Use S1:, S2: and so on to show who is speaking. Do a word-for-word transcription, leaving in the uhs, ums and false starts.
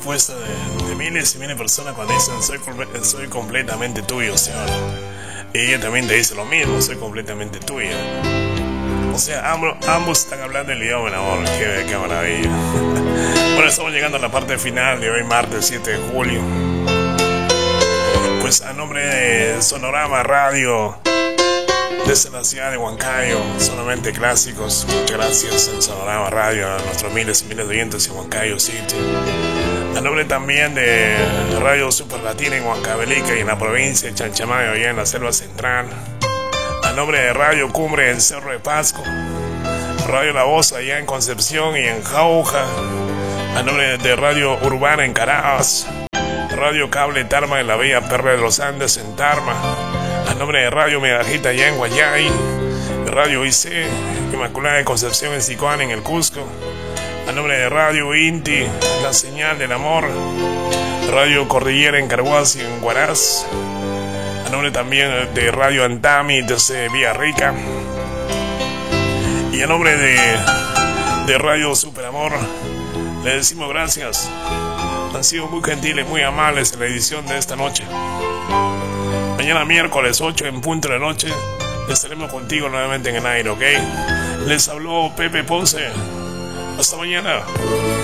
S1: respuesta de, de miles y miles de personas cuando dicen soy, soy completamente tuyo, Señor. Y ella también te dice lo mismo, soy completamente tuya. O sea, ambos, ambos están hablando el idioma del amor. Qué, qué maravilla. Bueno, estamos llegando a la parte final de hoy, martes siete de julio. Pues a nombre de Sonorama Radio, desde la ciudad de Huancayo, solamente clásicos. Muchas gracias en Sonorama Radio a nuestros miles y miles de oyentes en Huancayo City. A nombre también de Radio Super Latina en Huancavelica y en la provincia de Chanchamayo, allá en la selva central. A nombre de Radio Cumbre en Cerro de Pasco. Radio La Voz allá en Concepción y en Jauja. A nombre de Radio Urbana en Caracas. Radio Cable Tarma en la Bella Perla de los Andes en Tarma. A nombre de Radio Megajita allá en Guayay. Radio I C Inmaculada de Concepción en Sicuán en el Cusco. A nombre de Radio Inti, La Señal del Amor. Radio Cordillera en Carhuaz y en Huaraz. A nombre también de Radio Antami desde Villarrica. Y a nombre de, de Radio Superamor, le decimos gracias. Han sido muy gentiles, muy amables en la edición de esta noche. Mañana miércoles ocho en punto de la noche estaremos contigo nuevamente en el aire, ¿ok? Les habló Pepe Ponce. Hasta mañana.